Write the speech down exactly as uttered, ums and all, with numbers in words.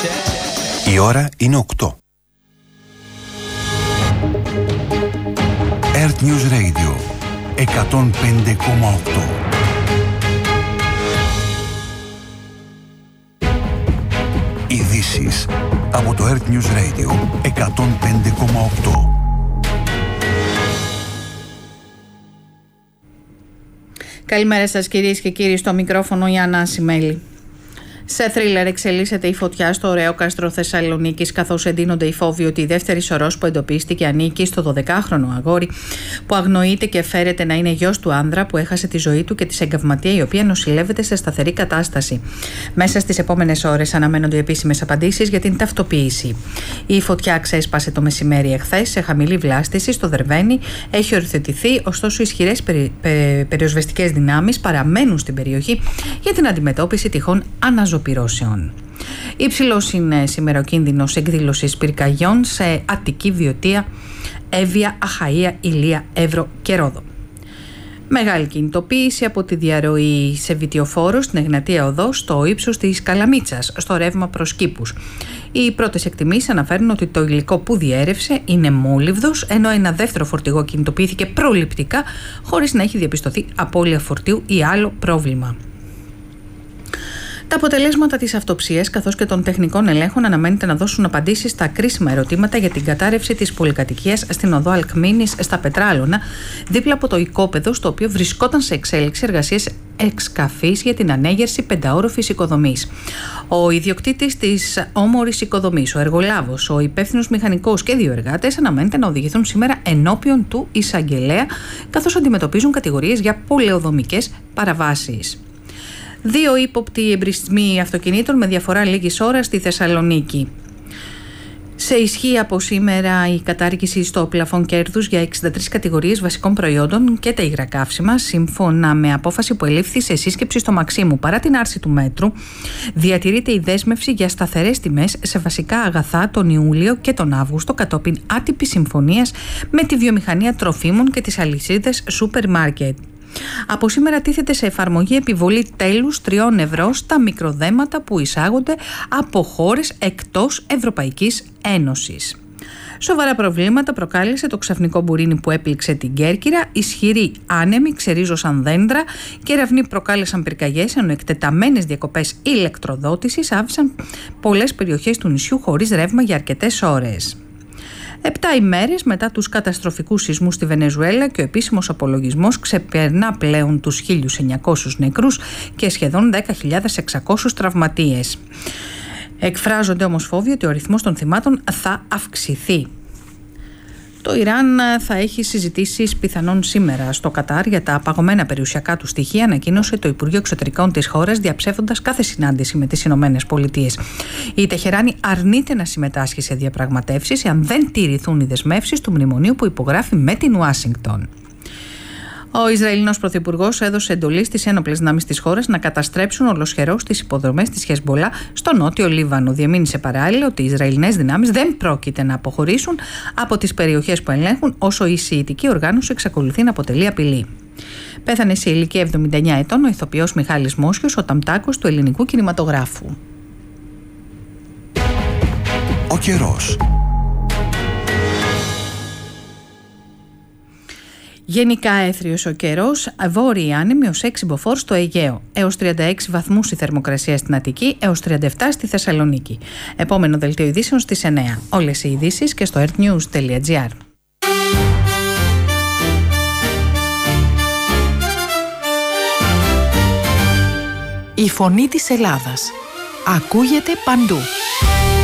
Η ώρα είναι οκτώ. Earth News Radio εκατόν πέντε κόμμα οκτώ. Ειδήσεις από το Earth News Radio εκατόν πέντε κόμμα οκτώ. Καλημέρα σας κυρίες και κύριοι, στο μικρόφωνο η Άννα Ασημέλη. Σε θρίλερ εξελίσσεται η φωτιά στο ωραίο κάστρο Θεσσαλονίκης, καθώς εντείνονται οι φόβοι ότι η δεύτερη σωρός που εντοπίστηκε ανήκει στο δωδεκάχρονο αγόρι που αγνοείται και φέρεται να είναι γιος του άνδρα που έχασε τη ζωή του και της εγκαυματία, η οποία νοσηλεύεται σε σταθερή κατάσταση. Μέσα στις επόμενες ώρες αναμένονται επίσημες απαντήσεις για την ταυτοποίηση. Η φωτιά ξέσπασε το μεσημέρι εχθές σε χαμηλή βλάστηση στο Δερβαίνι. Έχει οριοθετηθεί, ωστόσο ισχυρές περι, πε, περιοσβεστικές δυνάμεις παραμένουν στην περιοχή για την αντιμετώπιση τυχόν αναζωπήρωσεων. Υψηλός είναι σήμερα ο κίνδυνος εκδήλωσης πυρκαγιών σε Αττική, Βιωτία, Εύβοια, Αχαΐα, Ηλία, Εύρο και Ρόδο. Μεγάλη κινητοποίηση από τη διαρροή σε Βιτιοφόρο στην Εγνατία Οδό στο ύψος της Καλαμίτσας, στο ρεύμα προς Κήπους. Οι πρώτες εκτιμήσεις αναφέρουν ότι το υλικό που διέρευσε είναι μόλιβδος, ενώ ένα δεύτερο φορτηγό κινητοποιήθηκε προληπτικά χωρίς να έχει διαπιστωθεί απώλεια φορτίου ή άλλο πρόβλημα. Τα αποτελέσματα της αυτοψίας καθώς και των τεχνικών ελέγχων αναμένεται να δώσουν απαντήσεις στα κρίσιμα ερωτήματα για την κατάρρευση της πολυκατοικίας στην οδό Αλκμήνης στα Πετράλωνα, δίπλα από το οικόπεδο στο οποίο βρισκόταν σε εξέλιξη εργασίες εξκαφής για την ανέγερση πενταόροφης οικοδομής. Ο ιδιοκτήτης της όμορης οικοδομής, ο εργολάβος, ο υπεύθυνος μηχανικός και δύο εργάτες αναμένεται να οδηγηθούν σήμερα ενώπιον του εισαγγελέα, καθώς αντιμετωπίζουν κατηγορίες για πολεοδομικές παραβάσεις. Δύο ύποπτοι εμπρισμοί αυτοκινήτων με διαφορά λίγης ώρας στη Θεσσαλονίκη. Σε ισχύ από σήμερα η κατάργηση στο πλαφόν κέρδους για εξήντα τρεις κατηγορίες βασικών προϊόντων και τα υγρά καύσιμα, σύμφωνα με απόφαση που ελήφθη σε σύσκεψη στο Μαξίμου. Παρά την άρση του μέτρου, διατηρείται η δέσμευση για σταθερές τιμές σε βασικά αγαθά τον Ιούλιο και τον Αύγουστο, κατόπιν άτυπης συμφωνίας με τη βιομηχανία τροφίμων και τις αλυσίδες σούπερ μάρκετ. Από σήμερα τίθεται σε εφαρμογή επιβολή τέλους τριών ευρώ στα μικροδέματα που εισάγονται από χώρες εκτός Ευρωπαϊκής Ένωσης. Σοβαρά προβλήματα προκάλεσε το ξαφνικό μπουρίνι που έπληξε την Κέρκυρα. Ισχυροί άνεμοι ξερίζωσαν δέντρα και ραβνοί προκάλεσαν πυρκαγιές, ενώ εκτεταμένες διακοπές ηλεκτροδότησης άφησαν πολλές περιοχές του νησιού χωρίς ρεύμα για αρκετές ώρες. Επτά ημέρες μετά τους καταστροφικούς σεισμούς στη Βενεζουέλα και ο επίσημος απολογισμός ξεπερνά πλέον τους χίλιους εννιακόσιους νεκρούς και σχεδόν δέκα χιλιάδες εξακόσιους τραυματίες. Εκφράζονται όμως φόβοι ότι ο αριθμός των θυμάτων θα αυξηθεί. Το Ιράν θα έχει συζητήσεις πιθανόν σήμερα στο Κατάρ για τα απαγωμένα περιουσιακά του στοιχεία, ανακοίνωσε το Υπουργείο Εξωτερικών της χώρας, διαψεύδοντας κάθε συνάντηση με τις Ηνωμένες Πολιτείες. Η Τεχεράνη αρνείται να συμμετάσχει σε διαπραγματεύσεις εάν δεν τηρηθούν οι δεσμεύσεις του μνημονίου που υπογράφει με την Ουάσιγκτον. Ο Ισραηλινός Πρωθυπουργός έδωσε εντολή στις ένοπλες δυνάμεις της χώρας να καταστρέψουν ολοσχερώς τις υποδομές της Χεσμπολά στο νότιο Λίβανο. Διαμήνυσε παράλληλα ότι οι Ισραηλινές δυνάμεις δεν πρόκειται να αποχωρήσουν από τις περιοχές που ελέγχουν όσο η σιητική οργάνωση εξακολουθεί να αποτελεί απειλή. Πέθανε σε ηλικία εβδομήντα εννιά ετών ο ηθοποιός Μιχάλης Μόσιος, ο ταμτάκος του ελληνικού κινηματογράφου. Ο καιρός. Γενικά έθριος ο καιρός, βόρειοι άνεμοι ως έξι μποφόρ στο Αιγαίο, έως τριάντα έξι βαθμούς η θερμοκρασία στην Αττική, έως τριάντα επτά στη Θεσσαλονίκη. Επόμενο δελτίο ειδήσεων στις εννιά. Όλες οι ειδήσεις και στο earthnews τελεία gr. Η φωνή της Ελλάδας ακούγεται παντού.